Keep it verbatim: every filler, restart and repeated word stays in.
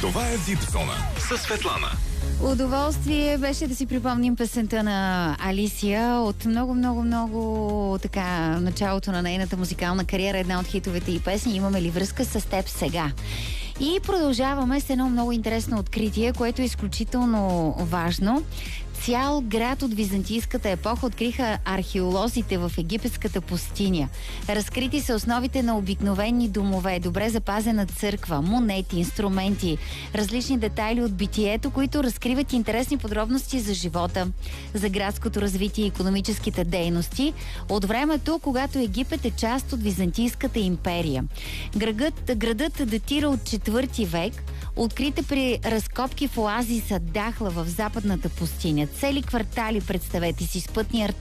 Това е Вип Зона със Светлана. Удоволствие беше да си припомним песента на Алисия от много, много, много така началото на нейната музикална кариера, една от хитовете и песни "Имаме ли връзка с теб сега?" И продължаваме с едно много интересно откритие, което е изключително важно. Цял град от византийската епоха откриха археолозите в египетската пустиня. Разкрити са основите на обикновени домове, добре запазена църква, монети, инструменти, различни детайли от битието, които разкриват интересни подробности за живота, за градското развитие и икономическите дейности от времето, когато Египет е част от Византийската империя. Градът, градът датира от четвърти век, открита при разкопки в оазиса Дахла в западната пустиня. Цели квартали, представете си, с пътни